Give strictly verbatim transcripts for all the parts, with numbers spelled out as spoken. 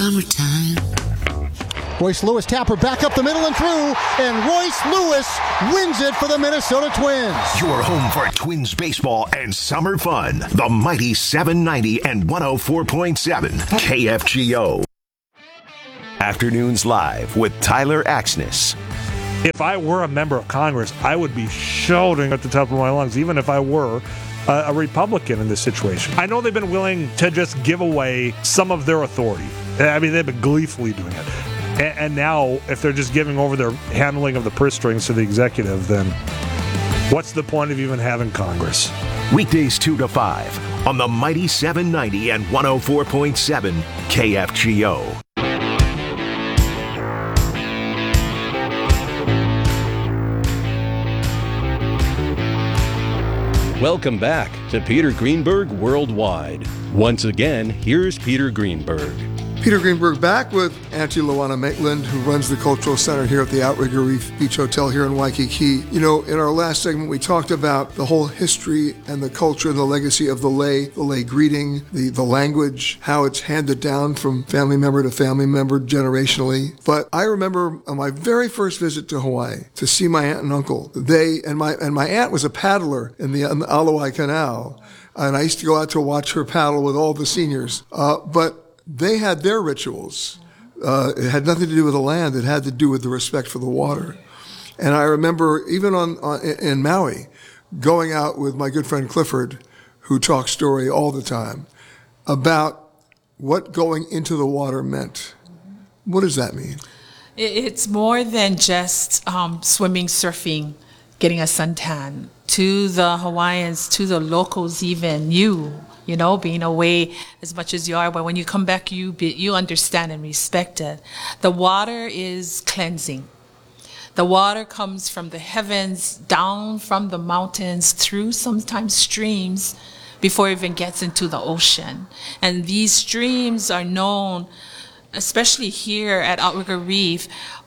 Summertime. Royce Lewis tapper back up the middle and through, and Royce Lewis wins it for the Minnesota Twins. Your home for Twins baseball and summer fun. The mighty seven ninety and one oh four point seven K F G O. Afternoons Live with Tyler Axness. If I were a member of Congress, I would be shouting at the top of my lungs, even if I were a, a Republican in this situation. I know they've been willing to just give away some of their authority. I mean, they've been gleefully doing it. And, and now, if they're just giving over their handling of the purse strings to the executive, then what's the point of even having Congress? Weekdays two to five on the mighty seven ninety and one oh four point seven K F G O. Welcome back to Peter Greenberg Worldwide. Once again, here's Peter Greenberg. Peter Greenberg back with Auntie Luana Maitland, who runs the Cultural Center here at the Outrigger Reef Beach Hotel here in Waikiki. You know, in our last segment, we talked about the whole history and the culture and the legacy of the lei, the lei greeting, the, the language, how it's handed down from family member to family member generationally. But I remember on my very first visit to Hawaii to see my aunt and uncle. They and my and my aunt was a paddler in the, in the Alawai Canal, and I used to go out to watch her paddle with all the seniors. Uh, but they had their rituals. Uh, it had nothing to do with the land. It had to do with the respect for the water. And I remember even on, on in Maui, going out with my good friend Clifford, who talks story all the time, about what going into the water meant. What does that mean? It's more than just um, swimming, surfing, getting a suntan. To the Hawaiians, to the locals even, you, you know, being away as much as you are, but when you come back, you be, you understand and respect it. The water is cleansing. The water comes from the heavens, down from the mountains, through sometimes streams, before it even gets into the ocean. And these streams are known, especially here at Outrigger Reef,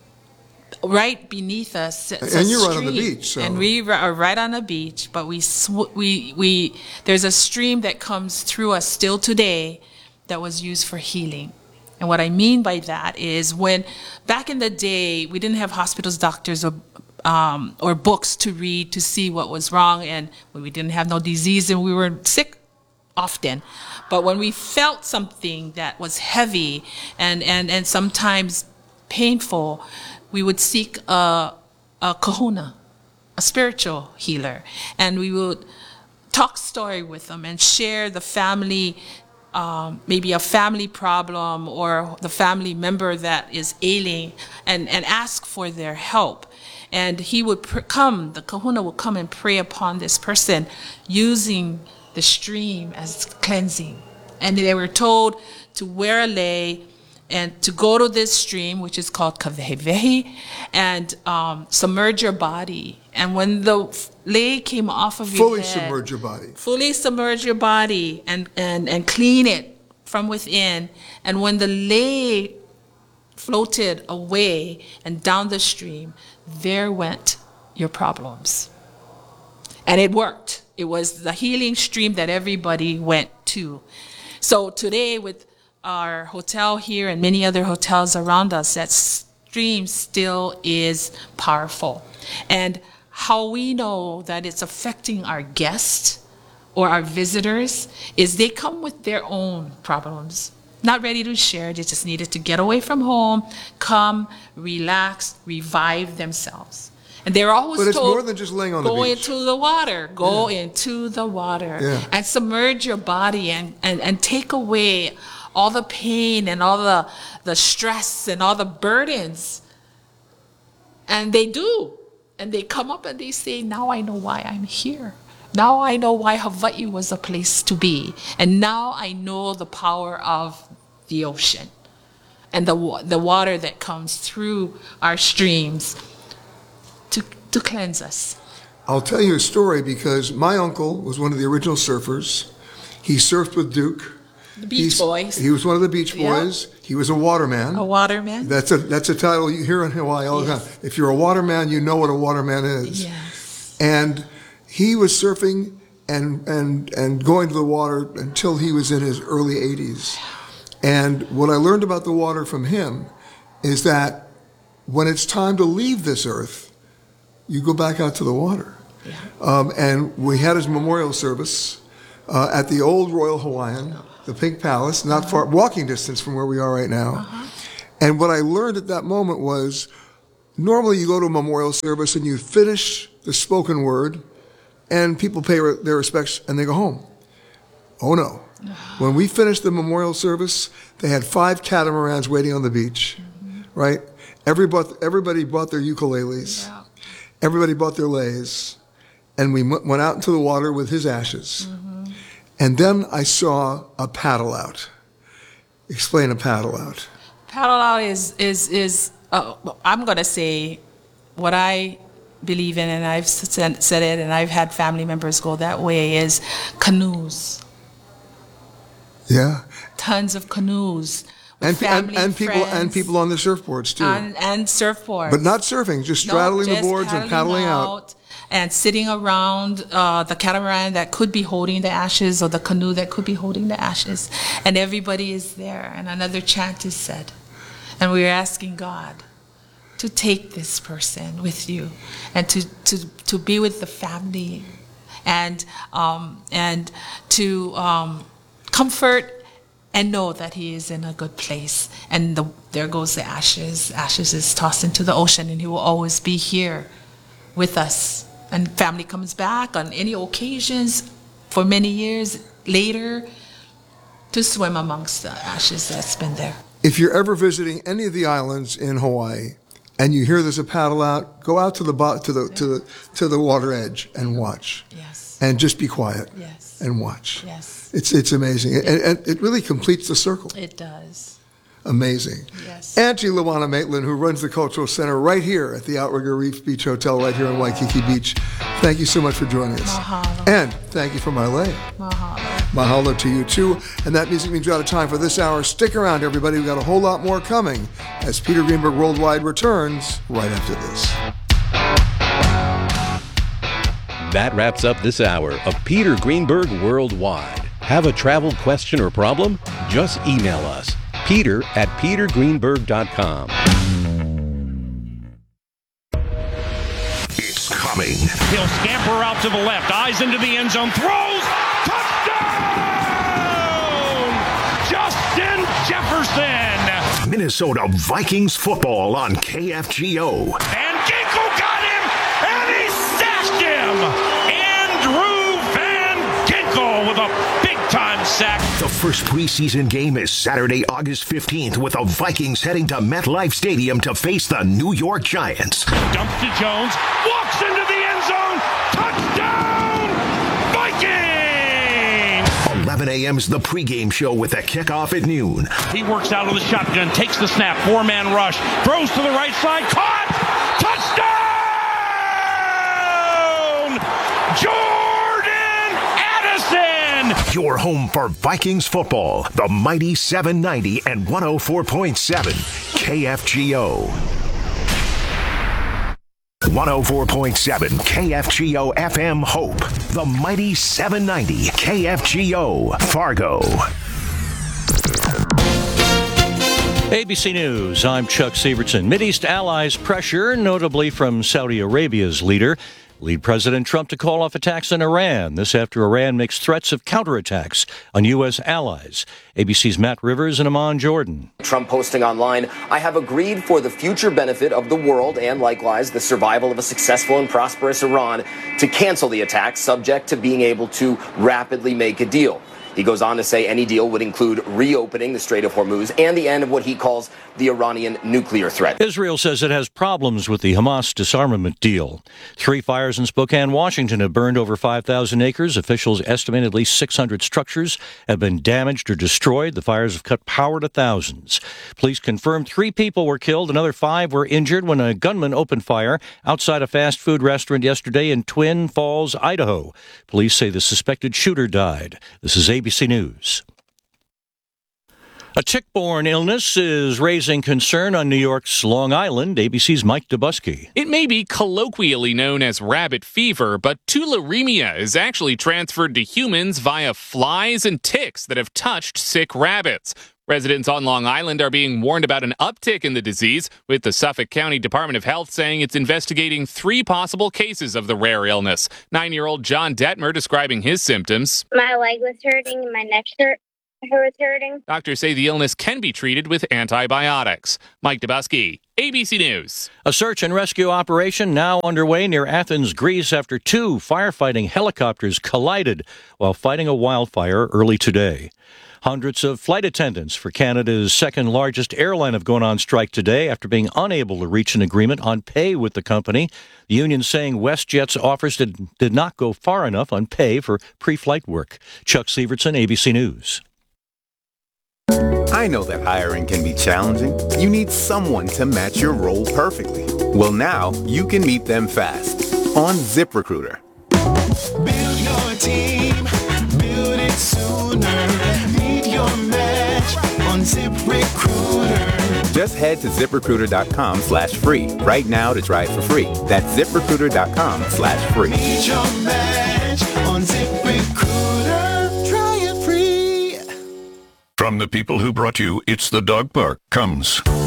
right beneath us. It's and you're right on the beach. So. And we are right on the beach, but we, sw- we, we, there's a stream that comes through us still today that was used for healing. And what I mean by that is when, back in the day, we didn't have hospitals, doctors, or, um, or books to read to see what was wrong, and we didn't have no disease, and we were sick often. But when we felt something that was heavy and, and, and sometimes painful, we would seek a, a kahuna, a spiritual healer, and we would talk story with them and share the family, um, maybe a family problem or the family member that is ailing, and, and ask for their help. And he would pr- come, the kahuna would come and pray upon this person using the stream as cleansing. And they were told to wear a lei and to go to this stream, which is called kawehewehi, and um, submerge your body. And when the lei came off of fully your head, submerge your body, fully submerge your body, and, and, and clean it from within. And when the lei floated away and down the stream, there went your problems. And it worked. It was the healing stream that everybody went to. So today, with our hotel here and many other hotels around us, that stream still is powerful. And how we know that it's affecting our guests or our visitors is they come with their own problems, not ready to share. They just needed to get away from home, come, relax, revive themselves. And they're always but it's told, more than just laying on the go beach. into the water, go yeah. into the water, yeah. and submerge your body and, and, and take away all the pain and all the, the stress and all the burdens. And they do. And they come up and they say, now I know why I'm here. Now I know why Hawaii was a place to be. And now I know the power of the ocean and the, the water that comes through our streams to, to cleanse us. I'll tell you a story because my uncle was one of the original surfers. He surfed with Duke. The Beach He's, Boys. He was one of the Beach Boys. Yeah. He was a waterman. A waterman. That's a that's a title you hear in Hawaii all yes. the time. If you're a waterman, you know what a waterman is. Yes. And he was surfing and and and going to the water until he was in his early eighties. And what I learned about the water from him is that when it's time to leave this earth, you go back out to the water. Yeah. Um, and we had his memorial service uh, at the old Royal Hawaiian, the Pink Palace, not uh-huh. far, walking distance from where we are right now. Uh-huh. And what I learned at that moment was, normally you go to a memorial service and you finish the spoken word and people pay re- their respects and they go home. Oh no. When we finished the memorial service, they had five catamarans waiting on the beach, mm-hmm. right? Everybody, everybody brought their ukuleles. Yeah. Everybody brought their leis. And we m- went out into the water with his ashes. Mm-hmm. And then I saw a paddle out. Explain a paddle out. Paddle out is, is, is uh, I'm going to say what I believe in, and I've said, said it, and I've had family members go that way, is canoes. Yeah. Tons of canoes. And, family, and, and people friends, and people on the surfboards too. And, and surfboards. But not surfing, just straddling no, just the boards and paddling out. out. And sitting around uh, the catamaran that could be holding the ashes, or the canoe that could be holding the ashes. And everybody is there, and another chant is said. And we're asking God to take this person with you, and to, to, to be with the family, and, um, and to... Um, comfort and know that he is in a good place. And the, there goes the ashes. Ashes is tossed into the ocean, and he will always be here with us. And family comes back on any occasions for many years later to swim amongst the ashes that's been there. If you're ever visiting any of the islands in Hawaii and you hear there's a paddle out, go out to the bo- to the yeah. to the to the water edge and watch. Yes. And just be quiet. Yes. And watch. Yes. It's it's amazing. It, and, and it really completes the circle. It does. Amazing. Yes. Auntie Luana Maitland, who runs the Cultural Center right here at the Outrigger Reef Beach Hotel right here in Waikiki Beach. Thank you so much for joining us. Mahalo. And thank you for my lay. Mahalo. Mahalo to you too. And that music means we're out of time for this hour. Stick around, everybody. We've got a whole lot more coming as Peter Greenberg Worldwide returns right after this. That wraps up this hour of Peter Greenberg Worldwide. Have a travel question or problem? Just email us, peter at peter greenberg dot com. It's coming. He'll scamper out to the left, eyes into the end zone, throws, touchdown! Justin Jefferson! Minnesota Vikings football on K F G O. And Ginkle got him, and he sacked him! Andrew Van Ginkle with a big-time sack. The first preseason game is Saturday, August fifteenth, with the Vikings heading to MetLife Stadium to face the New York Giants. Dumps to Jones, walks into the end zone, touchdown, Vikings! eleven a.m. is the pregame show with the kickoff at noon. He works out of the shotgun, takes the snap, four-man rush, throws to the right side, caught, touchdown! Jordan Addison! Your home for Vikings football, the mighty seven ninety and one oh four point seven K F G O. one oh four point seven K F G O F M Hope, the mighty seven ninety K F G O Fargo. A B C News, I'm Chuck Sievertson. Mideast allies pressure, notably from Saudi Arabia's leader, lead President Trump to call off attacks on Iran. This after Iran makes threats of counterattacks on U S allies. A B C's Matt Rivers and Amon Jordan. Trump posting online, I have agreed for the future benefit of the world and likewise the survival of a successful and prosperous Iran to cancel the attacks, subject to being able to rapidly make a deal. He goes on to say any deal would include reopening the Strait of Hormuz and the end of what he calls the Iranian nuclear threat. Israel says it has problems with the Hamas disarmament deal. Three fires in Spokane, Washington have burned over five thousand acres. Officials estimate at least six hundred structures have been damaged or destroyed. The fires have cut power to thousands. Police confirmed three people were killed. Another five were injured when a gunman opened fire outside a fast food restaurant yesterday in Twin Falls, Idaho. Police say the suspected shooter died. This is A B C News. A tick-borne illness is raising concern on New York's Long Island. A B C's Mike Dubusky. It may be colloquially known as rabbit fever, but tularemia is actually transferred to humans via flies and ticks that have touched sick rabbits. Residents on Long Island are being warned about an uptick in the disease, with the Suffolk County Department of Health saying it's investigating three possible cases of the rare illness. Nine-year-old John Detmer describing his symptoms. My leg was hurting and my neck hurt. was hurting. Doctors say the illness can be treated with antibiotics. Mike Dubusky, A B C News. A search and rescue operation now underway near Athens, Greece, after two firefighting helicopters collided while fighting a wildfire early today. Hundreds of flight attendants for Canada's second-largest airline have gone on strike today after being unable to reach an agreement on pay with the company. The union saying WestJet's offers did, did not go far enough on pay for pre-flight work. Chuck Sievertson, A B C News. I know that hiring can be challenging. You need someone to match your role perfectly. Well, now you can meet them fast on ZipRecruiter. Build your team, build it sooner. Meet your match on ZipRecruiter. Just head to ZipRecruiter.com slash free right now to try it for free. That's ZipRecruiter.com slash free. Meet your match on ZipRecruiter. Try it free. From the people who brought you It's the Dog Park comes